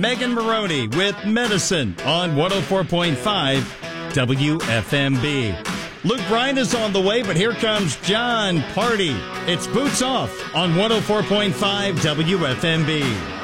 Megan Maroney with Medicine on 104.5 WFMB. Luke Bryan is on the way, but here comes John Party. It's Boots Off on 104.5 WFMB.